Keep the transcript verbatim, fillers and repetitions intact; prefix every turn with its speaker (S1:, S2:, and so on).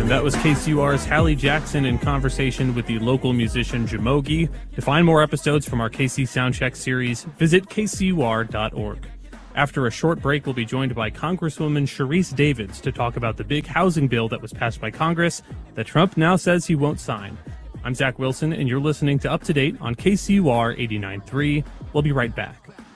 S1: That was K C U R's Hallie Jackson in conversation with the local musician Jamogi. To find more episodes from our K C Soundcheck series, visit k c u r dot org. After a short break, we'll be joined by Congresswoman Sharice Davids to talk about the big housing bill that was passed by Congress that Trump now says he won't sign. I'm Zach Wilson, and you're listening to Up to Date on K C U R eighty-nine point three. We'll be right back.